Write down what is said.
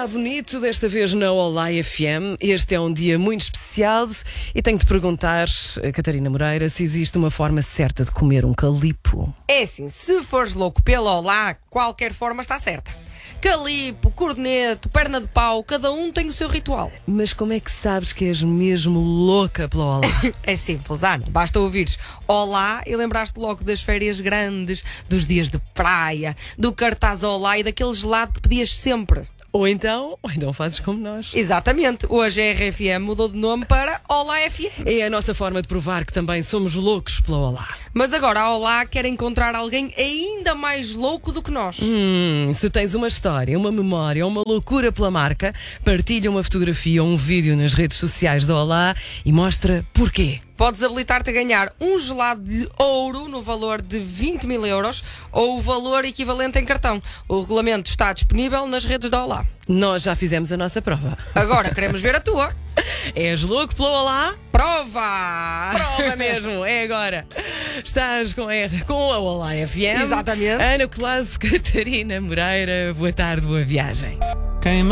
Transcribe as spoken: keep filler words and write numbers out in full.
Olá, bonito, desta vez na Olá F M. Este é um dia muito especial e tenho de perguntar, Catarina Moreira, se existe uma forma certa de comer um calipo. É assim, se fores louco pela Olá, qualquer forma está certa. Calipo, corneto, perna de pau, cada um tem o seu ritual. Mas como é que sabes que és mesmo louca pela Olá? É simples, Ana. Basta ouvires Olá e lembraste logo das férias grandes, dos dias de praia, do cartaz Olá e daquele gelado que pedias sempre. Ou então, ou então fazes como nós. Exatamente. Hoje a R F M mudou de nome para Olá F M. É a nossa forma de provar que também somos loucos pela Olá. Mas agora a Olá quer encontrar alguém ainda mais louco do que nós. Hum, se tens uma história, uma memória, uma loucura pela marca, partilha uma fotografia ou um vídeo nas redes sociais da Olá e mostra porquê. Podes habilitar-te a ganhar um gelado de ouro no valor de vinte mil euros ou o valor equivalente em cartão. O regulamento está disponível nas redes da Olá. Nós já fizemos a nossa prova. Agora queremos ver a tua. És louco pela Olá? Prova! Prova mesmo, é agora. Estás com a, R, com a Olá F M. Exatamente. Ana Colasso, Catarina Moreira, boa tarde, boa viagem. Quem